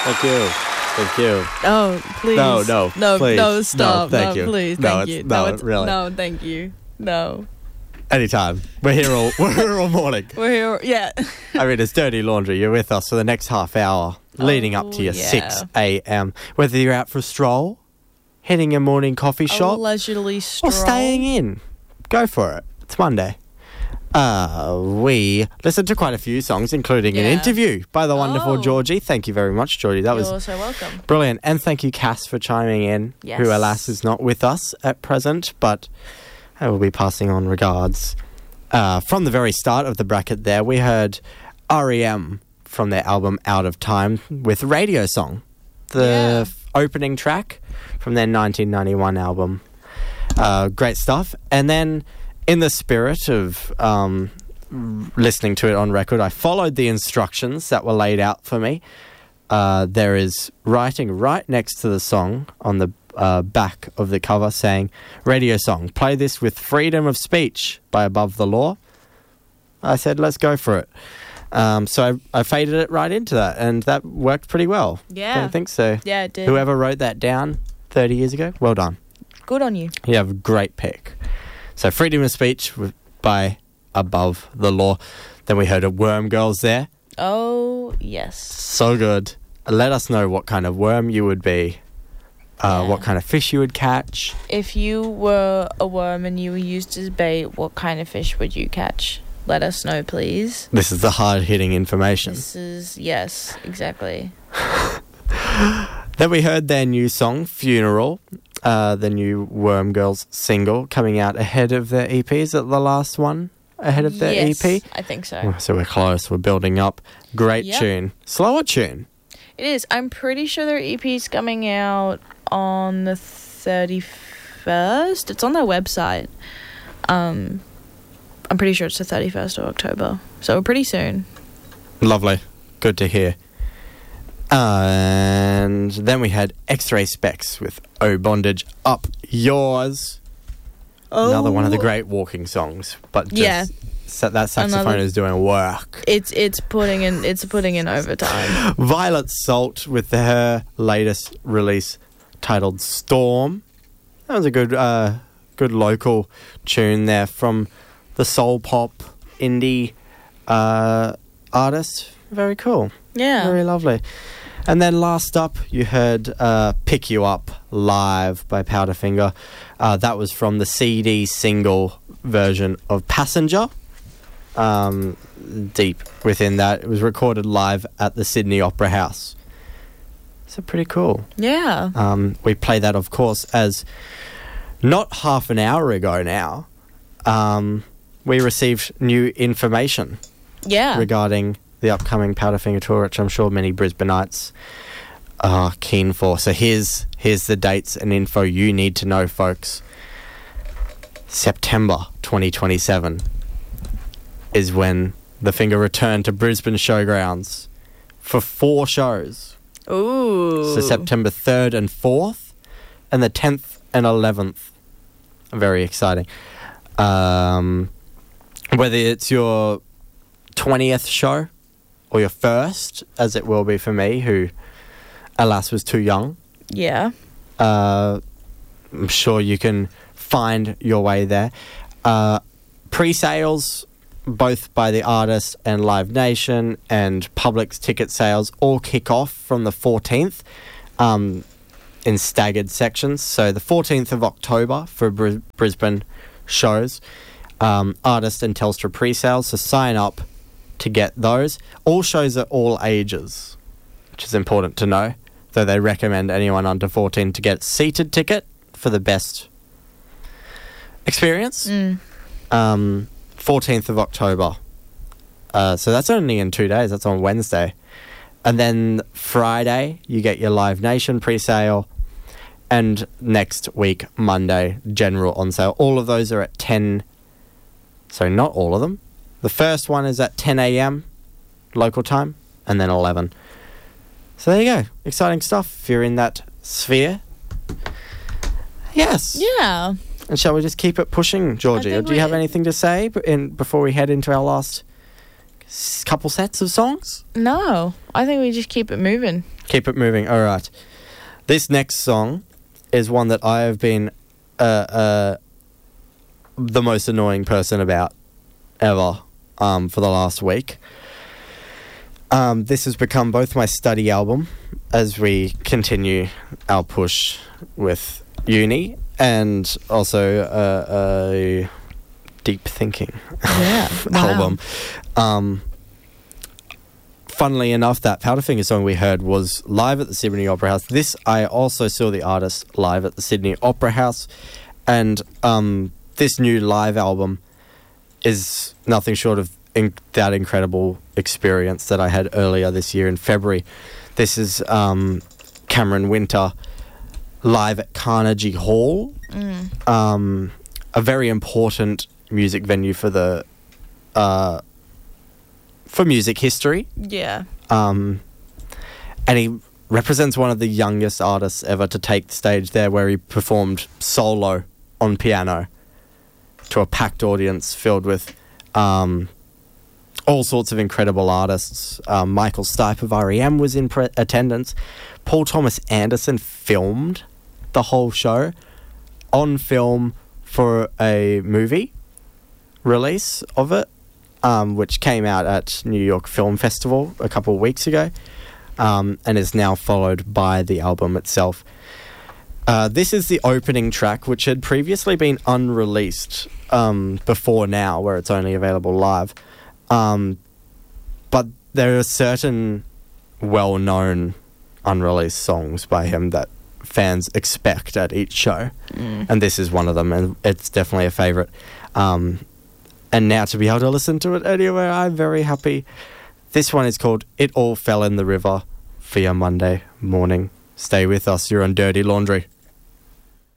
Thank you. Thank you. Oh, please. No, please. No, stop. No, thank you. Please, No, thank you. really. No, thank you. No. Anytime. We're here all morning. We're here, yeah. I mean, it's Dirty Laundry. You're with us for the next half hour, leading up to your 6 a.m. Whether you're out for a stroll, hitting your morning coffee shop, leisurely stroll, or staying in, go for it. It's Monday. We listened to quite a few songs, including an interview by the wonderful Georgie. Thank you very much, Georgie. That was so welcome. Brilliant. And thank you, Cass, for chiming in, who, alas, is not with us at present, but I will be passing on regards. From the very start of the bracket there, we heard R.E.M. from their album Out of Time with Radio Song, the opening track from their 1991 album. Great stuff. And then, in the spirit of listening to it on record, I followed the instructions that were laid out for me. There is writing right next to the song on the back of the cover saying, Radio Song, play this with freedom of speech by Above the Law. I said, let's go for it. So I faded it right into that, and that worked pretty well. Yeah. Don't you think so? Yeah, it did. Whoever wrote that down 30 years ago, well done. Good on you. You have a great pick. So freedom of speech by Above the Law. Then we heard of Worm Girls there. Oh, yes. So good. Let us know what kind of worm you would be. What kind of fish you would catch. If you were a worm and you were used as bait, what kind of fish would you catch? Let us know, please. This is the hard-hitting information. Yes, exactly. Then we heard their new song, Funeral, the new Worm Girls single, coming out ahead of their EP. Is it the last one ahead of their EP? I think so. So we're close. We're building up. Great tune. Slower tune. It is. I'm pretty sure their EP is coming out on the 31st. It's on their website. I'm pretty sure it's the 31st of October. So pretty soon. Lovely. Good to hear. And then we had X-Ray Specs with Oh Bondage Up Yours. Another one of the great walking songs. But just that saxophone is doing work. It's putting in overtime. Violet Salt with her latest release titled Storm. That was a good local tune there from the soul pop indie artist. Very cool. Yeah. Very lovely. And then last up, you heard Pick You Up Live by Powderfinger. That was from the CD single version of Passenger. Deep within that, it was recorded live at the Sydney Opera House. So pretty cool. Yeah. We play that, of course, as not half an hour ago now. We received new information regarding the upcoming Powderfinger tour, which I'm sure many Brisbaneites are keen for. So here's the dates and info you need to know, folks. September 2027 is when the Finger return to Brisbane Showgrounds for 4 shows. Ooh. So September 3rd and 4th, and the 10th and 11th. Very exciting. Whether it's your 20th show or your first, as it will be for me, who, alas, was too young. Yeah. I'm sure you can find your way there. Pre-sales, both by the artist and Live Nation, and Public's ticket sales all kick off from the 14th in staggered sections. So the 14th of October for Brisbane shows, artist and Telstra pre-sales, so sign up to get those. All shows are all ages, which is important to know, though they recommend anyone under 14 to get a seated ticket for the best experience. 14th of October. So that's only in 2 days. That's on Wednesday. And then Friday, you get your Live Nation pre-sale. And next week, Monday, general on sale. All of those are at 10. So not all of them. The first one is at 10 a.m. local time. And then 11. So there you go. Exciting stuff if you're in that sphere. Yes. Yeah. And shall we just keep it pushing, Georgie? Or do you have anything to say before we head into our last couple sets of songs? No, I think we just keep it moving. Keep it moving. All right. This next song is one that I have been the most annoying person about ever for the last week. This has become both my study album as we continue our push with uni and also a deep thinking album. Funnily enough, that Powderfinger song we heard was live at the Sydney Opera House. This, I also saw the artist live at the Sydney Opera House, and this new live album is nothing short of that incredible experience that I had earlier this year in February. This is Cameron Winter live at Carnegie Hall, a very important music venue for the for music history. Yeah. And he represents one of the youngest artists ever to take the stage there, where he performed solo on piano to a packed audience filled with all sorts of incredible artists. Michael Stipe of R.E.M. was in attendance. Paul Thomas Anderson filmed the whole show on film for a movie release of it, which came out at New York Film Festival a couple of weeks ago, and is now followed by the album itself. This is the opening track, which had previously been unreleased before now, where it's only available live. But there are certain well-known unreleased songs by him that fans expect at each show, and this is one of them, and it's definitely a favourite. And now to be able to listen to it anywhere, I'm very happy. This one is called It All Fell in the River for your Monday morning. Stay with us, you're on Dirty Laundry.